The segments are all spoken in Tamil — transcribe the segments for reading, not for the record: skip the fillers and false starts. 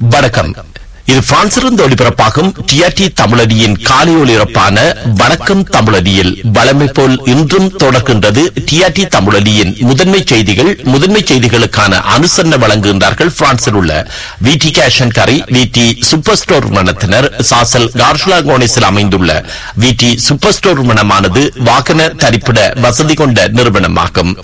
வணக்கம். இது பிரான்சிலிருந்து ஒலிபரப்பாகும் டிஆர்டி தமிழடியின் காலை ஒலிபரப்பான வணக்கம் தமிழடியில் வழமை போல் இன்றும் தொடர்கின்றது. டிஆர்டி தமிழடியின் முதன்மை செய்திகள். முதன்மை செய்திகளுக்கான அனுசரணை வழங்குகின்றார்கள் பிரான்சில் உள்ள விடி கேஷ் அண்ட் கரி விடி சூப்பர் ஸ்டோர் நிறுவனத்தினர். சாசல் கார்ஷலா கோனிஸில் அமைந்துள்ள விடி சூப்பர் ஸ்டோர் நிறுவனமானது வாகன தரிப்பிட வசதி கொண்ட நிறுவனமாகும்.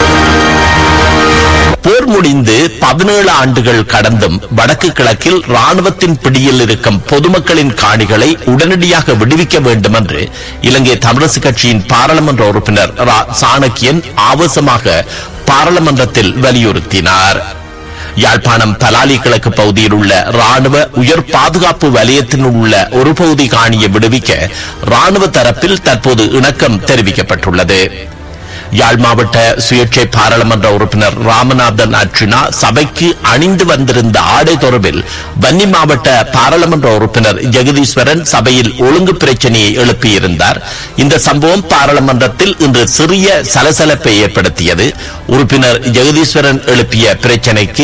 போர் முடிந்து 17 ஆண்டுகள் கடந்தும் வடக்கு கிழக்கில் ராணுவத்தின் பிடியில் இருக்கும் பொதுமக்களின் காணிகளை உடனடியாக விடுவிக்க வேண்டும் என்று இலங்கை தமிழரசு கட்சியின் பாராளுமன்ற உறுப்பினர் ரா சாணக்கியன் ஆவேசமாக பாராளுமன்றத்தில் வலியுறுத்தினார். யாழ்ப்பாணம் பலாலி கிழக்கு பகுதியில் உள்ள ராணுவ உயர் பாதுகாப்பு வலயத்தில் உள்ள ஒரு பகுதி காணியை விடுவிக்க ராணுவ தரப்பில் தற்போது இணக்கம் தெரிவிக்கப்பட்டுள்ளது. யாழ் மாவட்ட சுயேட்சை பாராளுமன்ற உறுப்பினர் ராமநாதன் அர்ச்சுனா சபைக்கு அணிந்து வந்திருந்த ஆடை தொடர்பில் வன்னி மாவட்ட பாராளுமன்ற உறுப்பினர் ஜெகதீஸ்வரன் சபையில் ஒழுங்கு பிரச்சனையை எழுப்பியிருந்தார். இந்த சம்பவம் பாராளுமன்றத்தில் இன்று சிறிய சலசலப்பை ஏற்படுத்தியது. உறுப்பினர் ஜெகதீஸ்வரன் எழுப்பிய பிரச்சனைக்கு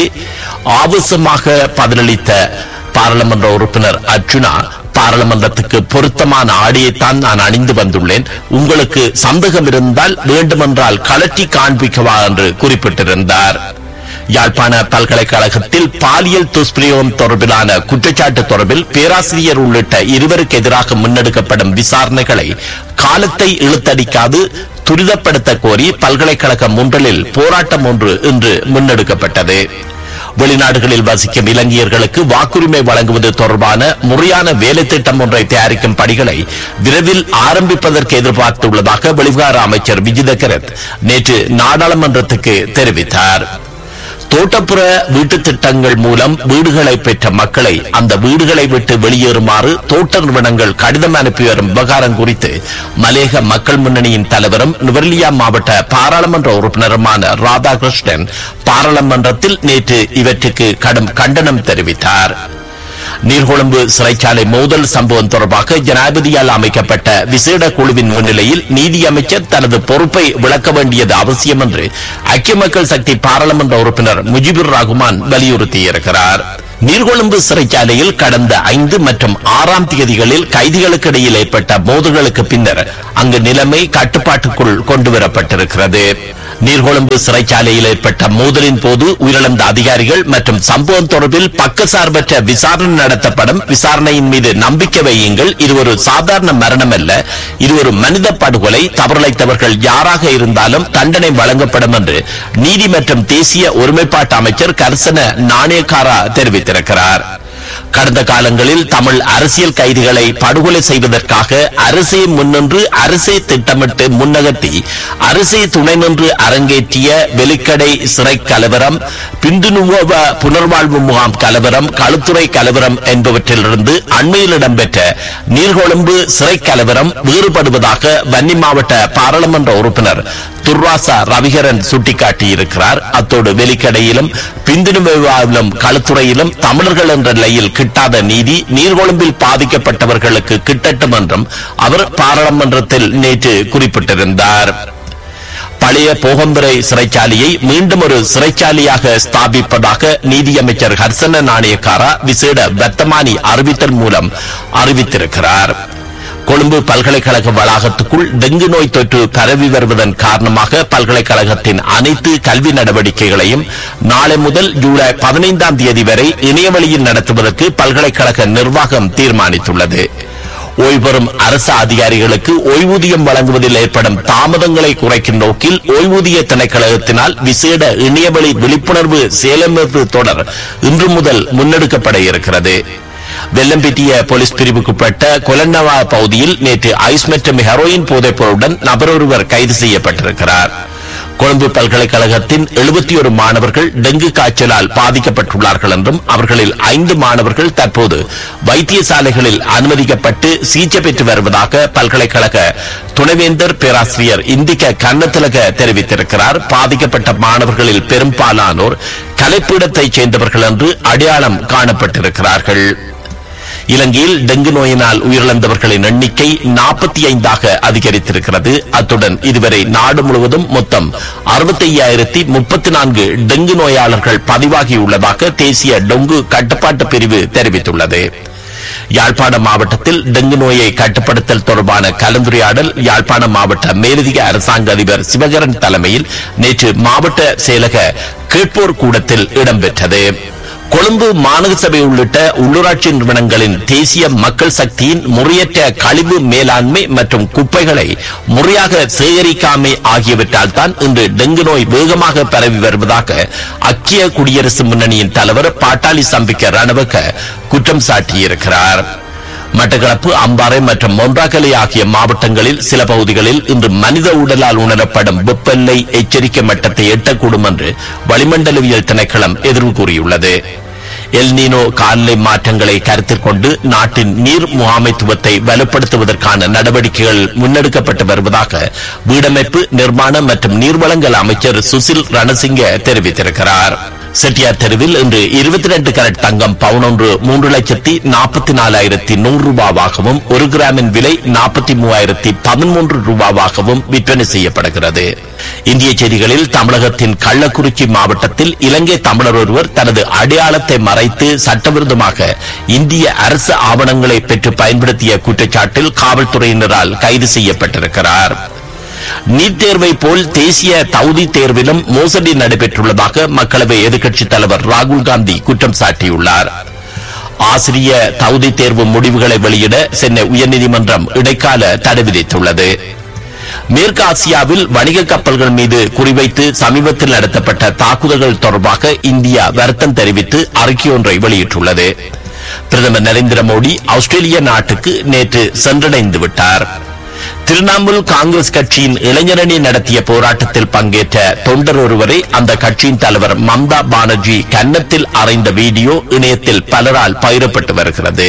ஆவேசமாக பதிலளித்த பாராளுமன்ற உறுப்பினர் அர்ச்சுனா, பாராளுமன்றத்துக்கு பொருத்தமான ஆடையைத்தான் நான் அணிந்து வந்துள்ளேன். உங்களுக்கு சந்தேகம் இருந்தால் வேண்டுமென்றால் கலட்டி காண்பிக்கவா என்று குறிப்பிட்டிருந்தார். யாழ்ப்பாண பல்கலைக்கழகத்தில் பாலியல் துஷ்பிரயோகம் தொடர்பிலான குற்றச்சாட்டு தொடர்பில் பேராசிரியர் உள்ளிட்ட இருவருக்கு எதிராக முன்னெடுக்கப்படும் விசாரணைகளை காலத்தை இழுத்தடிக்காது துரிதப்படுத்த கோரி பல்கலைக்கழகம் ஒன்றில் போராட்டம் ஒன்று இன்று முன்னெடுக்கப்பட்டது. வெளிநாடுகளில் வசிக்கும் இலங்கையர்களுக்கு வாக்குரிமை வழங்குவது தொடர்பான முறையான வேலை திட்டம் ஒன்றை தயாரிக்கும் பணிகளை விரைவில் ஆரம்பிப்பதற்கு எதிர்பார்த்துள்ளதாக வெளிவிவகார அமைச்சர் விஜித கரத் நேற்று நாடாளுமன்றத்துக்கு தெரிவித்தார். தோட்டப்புற வீட்டு திட்டங்கள் மூலம் வீடுகளை பெற்ற மக்களை அந்த வீடுகளை விட்டு வெளியேறுமாறு தோட்ட நிறுவனங்கள் கடிதம் அனுப்பி வரும் விவகாரம் குறித்து மலேக மக்கள் முன்னணியின் தலைவரும் நுவரெலியா மாவட்ட பாராளுமன்ற உறுப்பினருமான ராதாகிருஷ்ணன் பாராளுமன்றத்தில் நேற்று இவற்றுக்கு கடும் கண்டனம் தெரிவித்தார். நீர்கொழும்பு சிறைச்சாலை மோதல் சம்பவம் தொடர்பாக ஜனாதிபதியால் அமைக்கப்பட்ட விசேட குழுவின் முன்னிலையில் நீதி அமைச்சர் தனது பொறுப்பை விளக்க வேண்டியது அவசியம் என்று ஐக்கிய மக்கள் சக்தி பாராளுமன்ற உறுப்பினர் முஜிபுர் ரஹ்மான் வலியுறுத்தியிருக்கிறார். நீர்கொழும்பு சிறைச்சாலையில் கடந்த 5 மற்றும் 6ஆம் தேதிகளில் கைதிகளுக்கு இடையில் ஏற்பட்ட மோதல்களுக்கு பின்னர் அங்கு நிலைமை கட்டுப்பாட்டுக்குள் கொண்டுவரப்பட்டிருக்கிறது. நீர்கொழும்பு சிறைச்சாலையில் ஏற்பட்ட மோதலின் போது உயிரிழந்த அதிகாரிகள் மற்றும் சம்பவம் தொடர்பில் பக்கசார்பற்ற விசாரணை நடத்தப்படும். விசாரணையின் மீது நம்பிக்கை வையுங்கள். இது ஒரு சாதாரண மரணம் அல்ல, இது ஒரு மனித படுகொலை. தவறிழைத்தவர்கள் யாராக இருந்தாலும் தண்டனை வழங்கப்படும் என்று நீதி மற்றும் தேசிய ஒருமைப்பாட்டு அமைச்சர் கர்சன நாணயக்காரா தெரிவித்திருக்கிறார். கடந்த காலங்களில் தமிழ் அரசியல் கைதிகளை படுகொலை செய்வதற்காக அரசே முன்னின்று அரசே திட்டமிட்டு முன்னகர்த்தி அரசே துணை நின்று அரங்கேற்றிய வெலிக்கடை சிறை கலவரம், பிந்துனுவ புனர்வாழ்வு முகாம் கலவரம், களுத்துறை கலவரம் என்பவற்றிலிருந்து அண்மையில் இடம்பெற்ற நீர்கொழும்பு சிறை கலவரம் வேறுபடுவதாக வன்னி மாவட்ட பாராளுமன்ற உறுப்பினர் துர்ராசா ரவிகரன் சுட்டிக்காட்டியிருக்கிறார். அத்தோடு வெலிக்கடையிலும் பிந்துனுவிலும் களுத்துறையிலும் தமிழர்கள் என்ற நிலையில் கிட்டாத நீதி நீர்கொழும்பில் பாதிக்கப்பட்டவர்களுக்கு கிட்டட்டும் என்றும் அவர் பாராளுமன்றத்தில் நேற்று குறிப்பிட்டிருந்தார். பழைய போகம்பரை சிறைச்சாலையை மீண்டும் ஒரு சிறைச்சாலையாக ஸ்தாபிப்பதாக நீதியமைச்சர் ஹர்சன நாணயக்காரா விசேட வர்த்தமானி அறிவித்தல் மூலம் அறிவித்திருக்கிறார். கொழும்பு பல்கலைக்கழக வளாகத்துக்குள் டெங்கு நோய் தொற்று பரவி வருவதன் காரணமாக பல்கலைக்கழகத்தின் அனைத்து கல்வி நடவடிக்கைகளையும் நாளை முதல் ஜூலை 15ஆம் தேதி வரை இணையவழியில் நடத்துவதற்கு பல்கலைக்கழக நிர்வாகம் தீர்மானித்துள்ளது. ஓய்வு பெறும் அரசு அதிகாரிகளுக்கு ஓய்வூதியம் வழங்குவதில் ஏற்படும் தாமதங்களை குறைக்கும் நோக்கில் ஓய்வூதிய திணைக்களத்தினால் விசேட இணையவழி விழிப்புணர்வு செயலமைப்பு தொடர் இன்று முதல் முன்னெடுக்கப்பட இருக்கிறது. வெள்ளம்பிட்டிய போலீஸ் பிரிவுக்குட்பட்ட கொலன்னவா பகுதியில் நேற்று ஐஸ் மற்றும் ஹெரோயின் போதைப்பொருளுடன் நபர் ஒருவர் கைது செய்யப்பட்டிருக்கிறார். கொழும்பு பல்கலைக்கழகத்தின் 71 மாணவர்கள் டெங்கு காய்ச்சலால் பாதிக்கப்பட்டுள்ளார்கள் என்றும் அவர்களில் 5 மாணவர்கள் தற்போது வைத்தியசாலைகளில் அனுமதிக்கப்பட்டு சிகிச்சை பெற்று வருவதாக பல்கலைக்கழக துணைவேந்தர் பேராசிரியர் இந்திக கண்ணத்திலக தெரிவித்திருக்கிறார். பாதிக்கப்பட்ட மாணவர்களில் பெரும்பாலானோர் கலைப்பீடத்தைச் சேர்ந்தவர்கள் என்று அடையாளம் காணப்பட்டிருக்கிறார்கள். இலங்கையில் டெங்கு நோயினால் உயிரிழந்தவர்களின் எண்ணிக்கை 45 அதிகரித்திருக்கிறது. அத்துடன் இதுவரை நாடு முழுவதும் மொத்தம் 65,034 டெங்கு நோயாளர்கள் பதிவாகியுள்ளதாக தேசிய டெங்கு கட்டுப்பாட்டு பிரிவு தெரிவித்துள்ளது. யாழ்ப்பாணம் மாவட்டத்தில் டெங்கு நோயை கட்டுப்படுத்தல் தொடர்பான கலந்துரையாடல் யாழ்ப்பாணம் மாவட்ட மேலதிக அரசாங்க அதிபர் சிவகரன் தலைமையில் நேற்று மாவட்ட செயலக கேட்போர் கூடத்தில் இடம்பெற்றது. கொழும்பு மாநகர சபை உள்ளிட்ட உள்ளூராட்சி நிறுவனங்களின் தேசிய மக்கள் சக்தியின் முறையற்ற கழிவு மேலாண்மை மற்றும் குப்பைகளை முறையாக சேகரிக்காமை ஆகியவற்றால் தான் இன்று டெங்கு நோய் வேகமாக பரவி வருவதாக ஐக்கிய குடியரசு முன்னணியின் தலைவர் பாட்டாளி சம்பிக்க ரணவக்க குற்றம் சாட்டியிருக்கிறார். மட்டக்களப்பு, அம்பாறை மற்றும் மொன்றாகலை ஆகிய மாவட்டங்களில் சில பகுதிகளில் இன்று மனித உடலால் உணரப்படும் வெப்பநிலை எச்சரிக்கை மட்டத்தை எட்டக்கூடும் என்று வளிமண்டலவியல் திணைக்களம் எதிர்வு கூறியுள்ளது. எல்னினோ காலநிலை மாற்றங்களை கருத்தில் கொண்டு நாட்டின் நீர் முகாமைத்துவத்தை வலுப்படுத்துவதற்கான நடவடிக்கைகள் முன்னெடுக்கப்பட்டு வருவதாக வீடமைப்பு, நிர்மாணம் மற்றும் நீர்வளங்கள் அமைச்சர் சுசில் ரணசிங்க தெரிவித்திருக்கிறார். செட்டியார் தெருவில் இன்று 22 கரட் தங்கம் பவுன் ஒன்று 3,44,100 ரூபாவாகவும் 1 கிராமின் விலை 43,013 ரூபாவாகவும் விற்பனை செய்யப்படுகிறது. இந்திய செய்திகளில் தமிழகத்தின் கள்ளக்குறிச்சி மாவட்டத்தில் இலங்கை தமிழர் ஒருவர் தனது அடையாளத்தை மறைத்து சட்டவிரோதமாக இந்திய அரசு ஆவணங்களை பெற்று பயன்படுத்திய குற்றச்சாட்டில் காவல்துறையினரால் கைது செய்யப்பட்டிருக்கிறார். நீட் தேர்வை போல் தேசிய தகுதி தேர்விலும் மோசடி நடைபெற்றுள்ளதாக மக்களவை எதிர்க்கட்சித் தலைவர் ராகுல் காந்தி குற்றம் சாட்டியுள்ளார். ஆசிரிய தகுதி தேர்வு முடிவுகளை வெளியிட சென்னை உயர்நீதிமன்றம் இடைக்கால தடை விதித்துள்ளது. மேற்கு ஆசியாவில் வணிக கப்பல்கள் மீது குறிவைத்து சமீபத்தில் நடத்தப்பட்ட தாக்குதல்கள் தொடர்பாக இந்தியா வருத்தம் தெரிவித்து அறிக்கை ஒன்றை வெளியிட்டுள்ளது. பிரதமர் நரேந்திர மோடி ஆஸ்திரேலிய நாட்டுக்கு நேற்று சென்றடைந்து விட்டார். திரிணாமுல் காங்கிரஸ் கட்சியின் இளைஞரணி நடத்திய போராட்டத்தில் பங்கேற்ற தொண்டர் ஒருவரை அந்த கட்சியின் தலைவர் மம்தா பானர்ஜி கன்னத்தில் அறைந்த வீடியோ இணையத்தில் பலரால் பகிரப்பட்டு வருகிறது.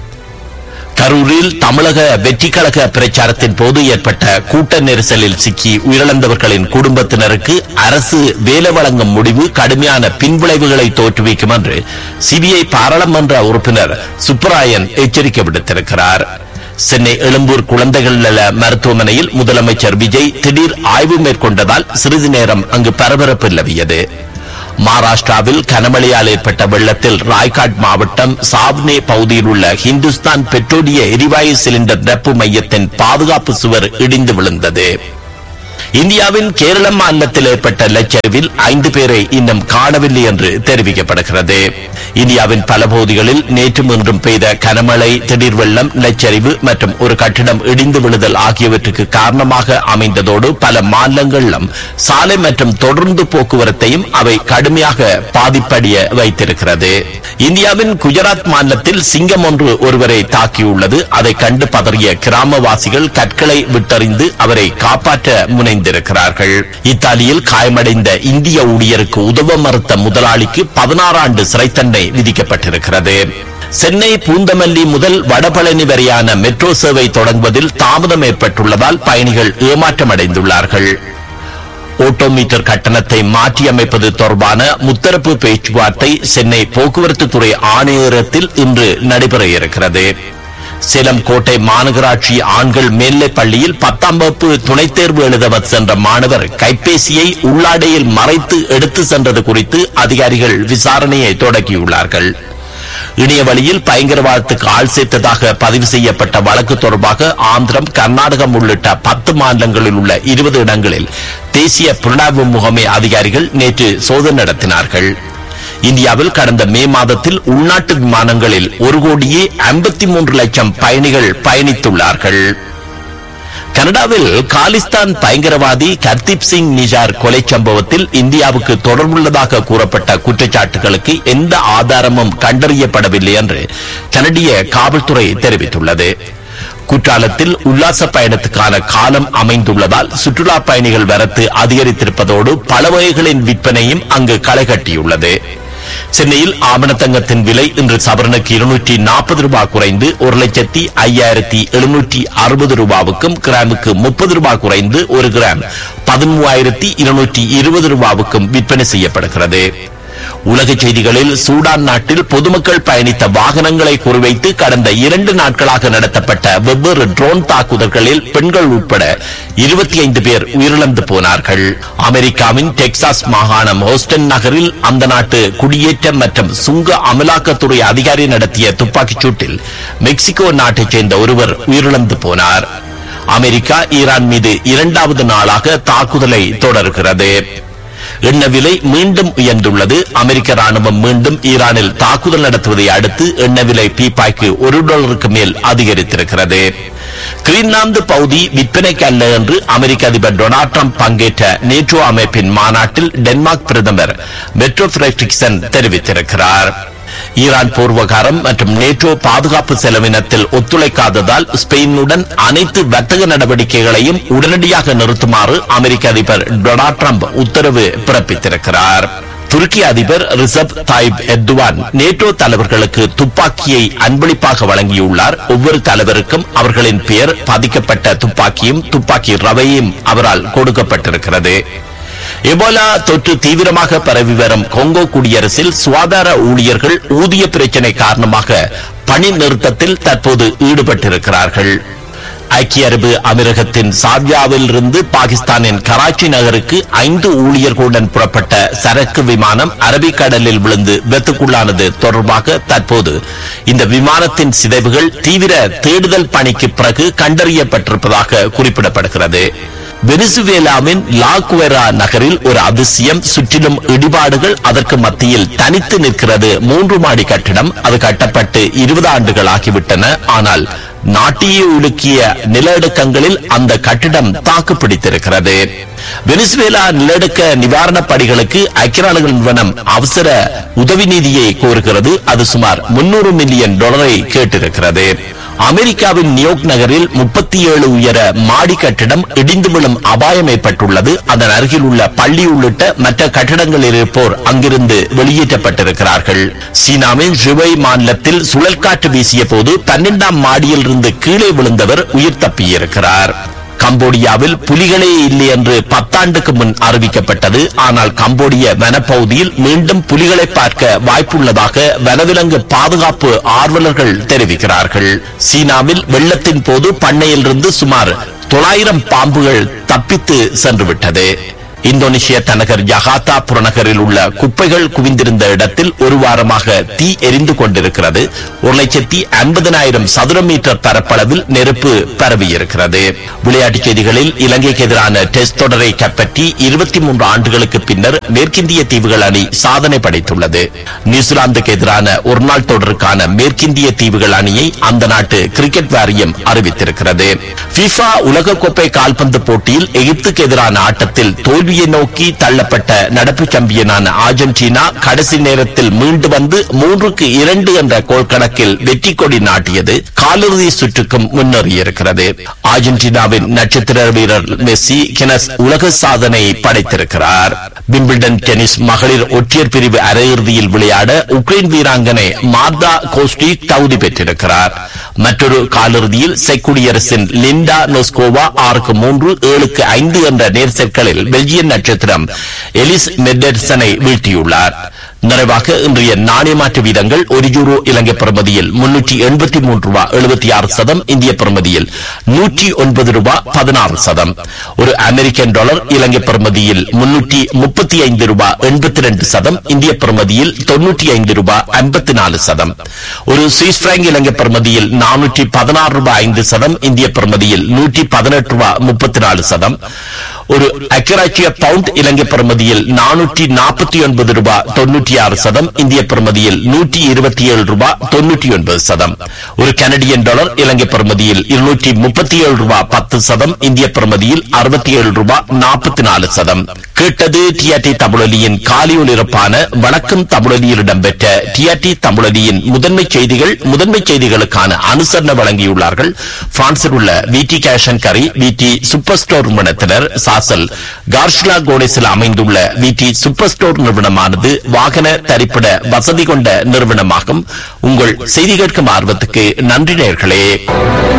கரூரில் தமிழக வெற்றி கழக பிரச்சாரத்தின் போது ஏற்பட்ட கூட்ட நெரிசலில் சிக்கி உயிரிழந்தவர்களின் குடும்பத்தினருக்கு அரசு வேலை வழங்கும் முடிவு கடுமையான பின்விளைவுகளை தோற்றுவிக்கும் என்று சிபிஐ பாராளுமன்ற உறுப்பினர் சுப்பராயன் எச்சரிக்கை விடுத்திருக்கிறார். சென்னை எழும்பூர் குழந்தைகள் நல மருத்துவமனையில் முதலமைச்சர் விஜய் திடீர் ஆய்வு மேற்கொண்டதால் சிறிது நேரம் அங்கு பரபரப்பு நிலவியது. மகாராஷ்டிராவில் கனமழையால் ஏற்பட்ட வெள்ளத்தில் ராய்காட் மாவட்டம் சாவ்னே பகுதியில் உள்ள ஹிந்துஸ்தான் பெட்ரோலிய எரிவாயு சிலிண்டர் நிரப்பு மையத்தின் பாதுகாப்பு சுவர் இடிந்து விழுந்தது. இந்தியாவின் கேரள மாநிலத்தில் ஏற்பட்ட நிலச்சரிவில் 5 பேரை இன்னும் காணவில்லை என்று தெரிவிக்கப்படுகிறது. இந்தியாவின் பல பகுதிகளில் நேற்றும் இன்றும் பெய்த கனமழை, திடீர் வெள்ளம், நிலச்சரிவு மற்றும் ஒரு கட்டிடம் இடிந்து விழுதல் ஆகியவற்றுக்கு காரணமாக அமைந்ததோடு பல மாநிலங்களிலும் சாலை மற்றும் தொடர்ந்து போக்குவரத்தையும் அவை கடுமையாக பாதிப்படைய வைத்திருக்கிறது. இந்தியாவின் குஜராத் மாநிலத்தில் சிங்கம் ஒருவரை தாக்கியுள்ளது. அதை கண்டு பதறிய கிராமவாசிகள் கற்களை விட்டறிந்து அவரை காப்பாற்ற முனைந்திருக்கிறார்கள். இத்தாலியில் காயமடைந்த இந்திய ஊழியருக்கு உதவ மறுத்த முதலாளிக்கு 16 ஆண்டு சிறை தண்டனை விதிக்கப்பட்டிருக்கிறது. சென்னை பூந்தமல்லி முதல் வடபழனி வரையான மெட்ரோ சேவை தொடங்குவதில் தாமதம் ஏற்பட்டுள்ளதால் பயணிகள் ஏமாற்றமடைந்துள்ளார்கள். ஓட்டோமீட்டர் கட்டணத்தை மாற்றியமைப்பது தொடர்பான முத்தரப்பு பேச்சுவார்த்தை சென்னை போக்குவரத்து துறை ஆணையரகத்தில் இன்று நடைபெற இருக்கிறது. சேலம் கோட்டை மாநகராட்சி ஆண்கள் மேல்நிலைப் பள்ளியில் 10ஆம் வகுப்பு துணைத் தேர்வு எழுத சென்ற மாணவர் கைபேசியை உள்ளாடையில் மறைத்து எடுத்து சென்றது குறித்து அதிகாரிகள் விசாரணையை தொடங்கியுள்ளார்கள். இணைய வழியில் பயங்கரவாதத்துக்கு ஆள் சேர்த்ததாக பதிவு செய்யப்பட்ட வழக்கு தொடர்பாக ஆந்திரம், கர்நாடகம் உள்ளிட்ட 10 மாநிலங்களில் உள்ள 20 இடங்களில் தேசிய புலனாய்வு முகமை அதிகாரிகள் நேற்று சோதனை நடத்தினார்கள். இந்தியாவில் கடந்த மே மாதத்தில் உள்நாட்டு விமானங்களில் 1,53,00,000 பயணிகள் பயணித்துள்ளார்கள். கனடாவில் காலிஸ்தான் பயங்கரவாதி கர்தீப் சிங் நிஜார் கொலை சம்பவத்தில் இந்தியாவுக்கு தொடர்புள்ளதாக கூறப்பட்ட குற்றச்சாட்டுகளுக்கு எந்த ஆதாரமும் கண்டறியப்படவில்லை என்று கனடிய காவல்துறை தெரிவித்துள்ளது. குற்றாலத்தில் உல்லாச பயணத்துக்கான காலம் அமைந்துள்ளதால் சுற்றுலா பயணிகள் வரத்து அதிகரித்திருப்பதோடு பல வகைகளின் விற்பனையும் அங்கு களை கட்டியுள்ளது. சென்னையில் ஆவணத்தங்கத்தின் விலை இன்று சவரனுக்கு 240 ரூபாய் குறைந்து 1,05,760 ரூபாவுக்கும், கிராமுக்கு 30 ரூபாய் குறைந்து 1 கிராம் 13,220 ரூபாவுக்கும் விற்பனை செய்யப்படுகிறது. உலக செய்திகளில் சூடான் நாட்டில் பொதுமக்கள் பயணித்த வாகனங்களை குறிவைத்து கடந்த 2 நாட்களாக நடத்தப்பட்ட வெவ்வேறு ட்ரோன் தாக்குதல்களில் பெண்கள் உட்பட 25 பேர் உயிரிழந்து போனார்கள். அமெரிக்காவின் டெக்சாஸ் மாகாணம் ஹோஸ்டன் நகரில் அந்த நாட்டு குடியேற்றம் மற்றும் சுங்க அமலாக்கத்துறை அதிகாரி நடத்திய துப்பாக்கிச் சூட்டில் மெக்சிகோ நாட்டைச் சேர்ந்த ஒருவர் உயிரிழந்து போனார். அமெரிக்கா ஈரான் மீது 2வது நாளாக தாக்குதலை தொடர்கிறது. எண்ணெய் விலை மீண்டும் உயர்ந்துள்ளது. அமெரிக்க ராணுவம் மீண்டும் ஈரானில் தாக்குதல் நடத்துவதை அடுத்து எண்ணெய் விலை பீப்பாய்க்கு $1 மேல் அதிகரித்திருக்கிறது. கிரீன்லாந்து பகுதி விற்பனைக்கு அல்ல என்று அமெரிக்க அதிபர் டொனால்ட் ட்ரம்ப் பங்கேற்ற நேட்டோ அமைப்பின் மாநாட்டில் டென்மார்க் பிரதமர் மெட்ரோ ஃபிரெட்ரிக்சன் தெரிவித்திருக்கிறார். ஈரான் போர்வகாரம் மற்றும் நேட்டோ பாதுகாப்பு செலவினத்தில் ஒத்துழைக்காததால் ஸ்பெயினுடன் அனைத்து வர்த்தக நடவடிக்கைகளையும் உடனடியாக நிறுத்துமாறு அமெரிக்க அதிபர் டொனால்ட் ட்ரம்ப் உத்தரவு பிறப்பித்திருக்கிறார். துருக்கி அதிபர் ரிசப் தாயிப் எர்டோகான் நேட்டோ தலைவர்களுக்கு துப்பாக்கியை அன்பளிப்பாக வழங்கியுள்ளார். ஒவ்வொரு தலைவருக்கும் அவர்களின் பெயர் பதிக்கப்பட்ட துப்பாக்கியும் துப்பாக்கி ரவையும் அவரால் கொடுக்கப்பட்டிருக்கிறது. எபோலா தொற்று தீவிரமாக பரவி வரும் கொங்கோ குடியரசில் சுகாதார ஊழியர்கள் ஊதிய பிரச்சினை காரணமாக பணி நிறுத்தத்தில் தற்போது ஈடுபட்டிருக்கிறார்கள். ஐக்கிய அரபு அமீரகத்தின் சாவ்யாவில் இருந்து பாகிஸ்தானின் கராச்சி நகருக்கு 5 ஊழியர்களுடன் புறப்பட்ட சரக்கு விமானம் அரபிக்கடலில் விழுந்து விபத்துக்குள்ளானது தொடர்பாக தற்போது இந்த விமானத்தின் சிதைவுகள் தீவிர தேடுதல் பணிக்கு பிறகு கண்டறியப்பட்டிருப்பதாக குறிப்பிடப்படுகிறது. வெனிசுவேலாவின் லாகுவேரா நகரில் ஒரு அதிசயம். சுற்றிலும் இடிபாடுகள், அதற்கு மத்தியில் தனித்து நிற்கிறது 3 மாடி கட்டிடம். அது கட்டப்பட்டு 20 ஆண்டுகள் ஆகிவிட்டன. ஆனால் நாட்டியே உலுக்கிய நிலநடுக்கங்களில் அந்த கட்டிடம் தாக்குப்பிடித்திருக்கிறது. வெனிசுவேலா நிலநடுக்க நிவாரணப் பணிகளுக்கு ஐக்கிய நாடுகள் நிறுவனம் அவசர உதவி நிதியை கோருகிறது. அது சுமார் $300 மில்லியன் கேட்டிருக்கிறது. அமெரிக்காவின் நியூயார்க் நகரில் 37 உயர மாடி கட்டிடம் இடிந்து விழும் அபாயம் ஏற்பட்டுள்ளது. அதன் அருகில் உள்ள பள்ளி உள்ளிட்ட மற்ற கட்டிடங்களில் இருப்போர் அங்கிருந்து வெளியேற்றப்பட்டிருக்கிறார்கள். சீனாவின் ஜுவை மாநிலத்தில் சுழற்காற்று வீசிய போது 12ஆம் மாடியில் இருந்து கீழே விழுந்தவர் உயிர் தப்பியிருக்கிறார். கம்போடியாவில் புலிகளே இல்லை என்று 10 ஆண்டுக்கு முன் அறிவிக்கப்பட்டது. ஆனால் கம்போடிய வனப்பகுதியில் மீண்டும் புலிகளை பார்க்க வாய்ப்புள்ளதாக வனவிலங்கு பாதுகாப்பு ஆர்வலர்கள் தெரிவிக்கிறார்கள். சீனாவில் வெள்ளத்தின் போது பண்ணையிலிருந்து சுமார் 900 பாம்புகள் தப்பித்து சென்றுவிட்டது. இந்தோனேஷிய தலைநகர் ஜகார்த்தா புறநகரில் உள்ள குப்பைகள் குவிந்திருந்த இடத்தில் ஒரு வாரமாக தீ எரிந்து கொண்டிருக்கிறது. 1,50,000 சதுர மீட்டர் பரப்பளவில் நெருப்பு பரவியிருக்கிறது. விளையாட்டுச் செய்திகளில் இலங்கைக்கு எதிரான டெஸ்ட் தொடரை கைப்பற்றி 23 ஆண்டுகளுக்கு பின்னர் மேற்கிந்திய தீவுகள் அணி சாதனை படைத்துள்ளது. நியூசிலாந்துக்கு எதிரான ஒருநாள் தொடருக்கான மேற்கிந்திய தீவுகள் அணியை அந்த நாட்டு கிரிக்கெட் வாரியம் அறிவித்திருக்கிறது. FIFA உலகக்கோப்பை கால்பந்து போட்டியில் எகிப்துக்கு எதிரான ஆட்டத்தில் தோல்வியை நோக்கி தள்ளப்பட்ட நடப்பு சாம்பியனான அர்ஜென்டினா கடைசி நேரத்தில் மீண்டு வந்து 3-2 என்ற கோல் கணக்கில் வெற்றி கொடி நாட்டியது. காலிறுதி சுற்றுக்கும் முன்னேறியிருக்கிறது. அர்ஜென்டினாவின் நட்சத்திர வீரர் மெஸ்ஸி கினஸ் உலக சாதனை படைத்திருக்கிறார். விம்பிள்டன் டென்னிஸ் மகளிர் ஒற்றையர் பிரிவு அரையிறுதியில் விளையாட உக்ரைன் வீராங்கனை மார்தா கோஸ்டிக் தகுதி பெற்றிருக்கிறார். மற்றொரு காலிறுதியில் செக் குடியரசின் லிண்டா நோஸ்கோவா 6-3, 7-5 என்ற நேர் செட்களில் பெல்ஜியன் நட்சத்திரம் எலிஸ் மெர்டென்சனை வீழ்த்தியுள்ளார். நிறைவாக இன்றைய நாணய மாற்று வீதங்கள்: €1 இலங்கை பிரமதியில் $380.76, இந்திய பிரமதியில் $109.16. ஒரு அமெரிக்கன் டாலர் இலங்கை பிரமதியில் $335.82, இந்திய பிரமதியில் $95.54. ஒரு சுவிஸ் பிராங்க் இலங்கை பிரமதியில் $416.05, இந்திய பிரமதியில் $118.34. ஒரு அக்கராட்சிய பவுண்ட் இலங்கை பிரமதியில் $449.96, இந்திய பிரமதியில் $127.99. ஒரு கனடியன் டாலர் இலங்கை பிரமதியில் $237.10, இந்திய பிரமதியில் $67.44. கேட்டது டிஆர்டி தமிழொலியின் காலை ஒலிபரப்பான வணக்கம் தமிழொலியில் இடம்பெற்ற டிஆர்டி தமிழொலியின் முதன்மை செய்திகள். முதன்மை செய்திகளுக்கான அனுசரணை வழங்கியுள்ளார்கள் பிரான்சில் உள்ள விடி கேஷ் அண்ட் கரி, விடி சூப்பர் ஸ்டோர் நிறுவனத்தினர். சாசல் கார்ஷ்லா கோடேஸில் அமைந்துள்ள விடி சூப்பர் ஸ்டோர் நிறுவனமானது வாகன தரிப்பிட வசதி கொண்ட நிறுவனமாகும். உங்கள் செய்தி கேட்கும் ஆர்வத்துக்கு நன்றி நேயர்களே.